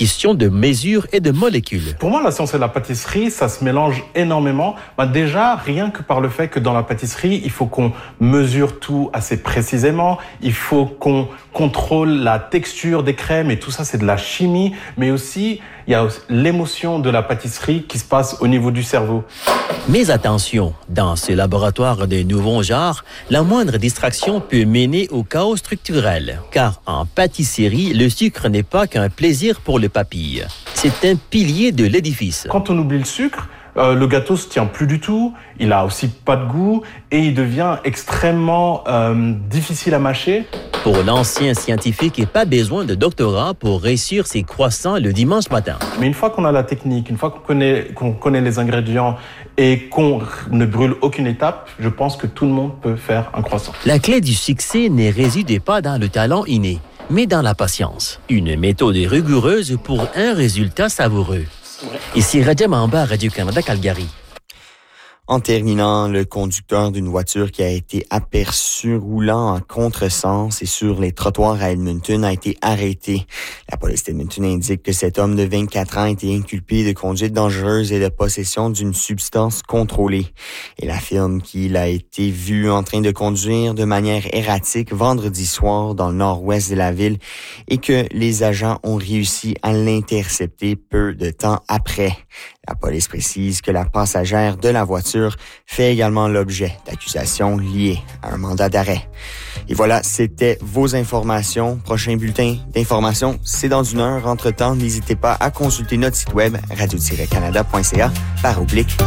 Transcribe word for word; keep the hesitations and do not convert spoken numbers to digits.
question de mesure et de molécules. Pour moi, la science et la pâtisserie, ça se mélange énormément. Bah, déjà, rien que par le fait que dans la pâtisserie, il faut qu'on mesure tout assez précisément. Il faut qu'on contrôle la texture des crèmes et tout ça, c'est de la chimie. Mais aussi, il y a l'émotion de la pâtisserie qui se passe au niveau du cerveau. Mais attention, dans ce laboratoire de nouveaux genres, la moindre distraction peut mener au chaos structurel. Car en pâtisserie, le sucre n'est pas qu'un plaisir pour le papille. C'est un pilier de l'édifice. Quand on oublie le sucre, euh, le gâteau se tient plus du tout, il a aussi pas de goût et il devient extrêmement euh, difficile à mâcher. Pour l'ancien scientifique, il n'y a pas besoin de doctorat pour réussir ses croissants le dimanche matin. Mais une fois qu'on a la technique, une fois qu'on connaît, qu'on connaît les ingrédients et qu'on ne brûle aucune étape, je pense que tout le monde peut faire un croissant. La clé du succès ne réside pas dans le talent inné, mais dans la patience. Une méthode rigoureuse pour un résultat savoureux. Ici Raja Mamba, Radio-Canada, Calgary. En terminant, le conducteur d'une voiture qui a été aperçu roulant en contresens et sur les trottoirs à Edmonton a été arrêté. La police d'Edmonton indique que cet homme de vingt-quatre ans a été inculpé de conduite dangereuse et de possession d'une substance contrôlée. Il affirme qu'il a été vu en train de conduire de manière erratique vendredi soir dans le nord-ouest de la ville et que les agents ont réussi à l'intercepter peu de temps après. La police précise que la passagère de la voiture fait également l'objet d'accusations liées à un mandat d'arrêt. Et voilà, c'était vos informations. Prochain bulletin d'information, c'est dans une heure. Entre-temps, n'hésitez pas à consulter notre site web radio tiret canada point c a par oblique